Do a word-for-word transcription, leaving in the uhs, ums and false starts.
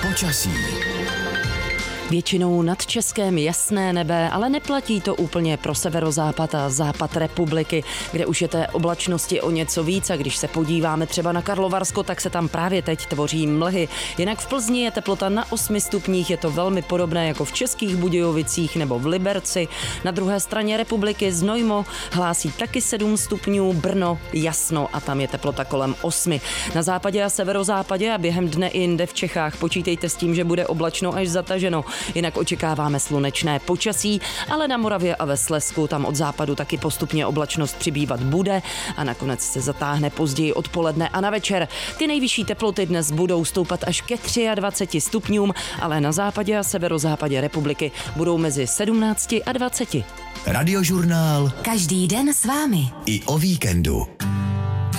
Počasí. Většinou nad Českém jasné nebe, ale neplatí to úplně pro severozápad a západ republiky, kde už je té oblačnosti o něco víc a když se podíváme třeba na Karlovarsko, tak se tam právě teď tvoří mlhy. Jinak v Plzni je teplota na osmi stupních, je to velmi podobné jako v Českých Budějovicích nebo v Liberci. Na druhé straně republiky Znojmo hlásí taky sedm stupňů, Brno jasno a tam je teplota kolem osmi. Na západě a severozápadě a během dne i jinde v Čechách počítejte s tím, že bude oblačno až zataženo. Jinak očekáváme slunečné počasí, ale na Moravě a ve Slezsku tam od západu taky postupně oblačnost přibývat bude a nakonec se zatáhne později odpoledne a na večer. Ty nejvyšší teploty dnes budou stoupat až ke dvaceti třem stupňům, ale na západě a severozápadě republiky budou mezi sedmnácti a dvaceti. Radiožurnál. Každý den s vámi. I o víkendu.